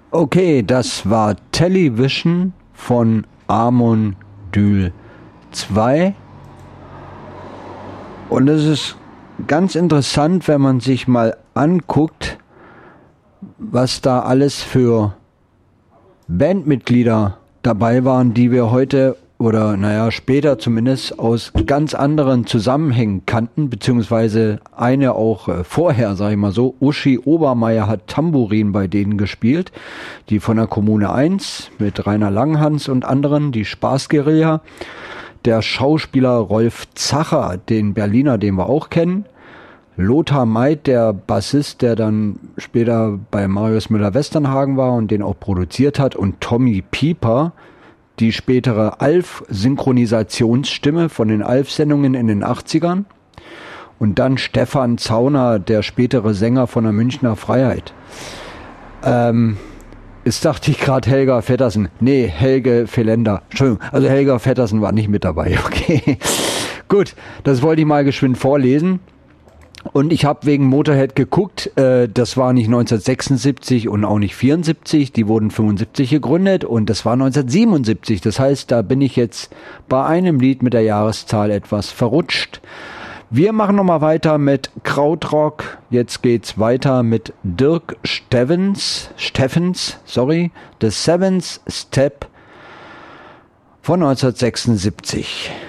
Okay, das war Television von Amon Düül 2. Und es ist ganz interessant, wenn man sich mal anguckt, was da alles für Bandmitglieder dabei waren, die wir heute oder später zumindest aus ganz anderen Zusammenhängen kannten, beziehungsweise eine auch vorher, sag ich mal so. Uschi Obermeier hat Tambourin bei denen gespielt, die von der Kommune 1 mit Rainer Langhans und anderen, die Spaßguerilla. Der Schauspieler Rolf Zacher, den Berliner, den wir auch kennen. Lothar Meid, der Bassist, der dann später bei Marius Müller-Westernhagen war und den auch produziert hat. Und Tommy Pieper, die spätere Alf-Synchronisationsstimme von den Alf-Sendungen in den 80ern. Und dann Stefan Zauner, der spätere Sänger von der Münchner Freiheit. Jetzt dachte ich gerade Helga Vettersen. Nee, Helge Felender. Entschuldigung, also Helga Vettersen war nicht mit dabei. Okay, gut, das wollte ich mal geschwind vorlesen. Und ich habe wegen Motorhead geguckt, das war nicht 1976 und auch nicht 74, die wurden 75 gegründet und das war 1977. Das heißt, da bin ich jetzt bei einem Lied mit der Jahreszahl etwas verrutscht. Wir machen nochmal weiter mit Krautrock. Jetzt geht's weiter mit Dirk Steffens, The Seventh Step von 1976.